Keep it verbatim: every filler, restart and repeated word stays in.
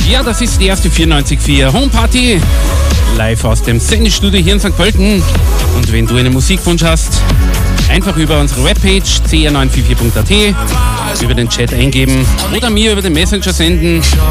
Ja, das ist die erste vierundneunzig Komma vier Homeparty, live aus dem Sendestudio hier in Sankt Pölten. Und wenn du einen Musikwunsch hast, einfach über unsere Webpage c r neun vier vier punkt a t, über den Chat eingeben oder mir über den Messenger senden.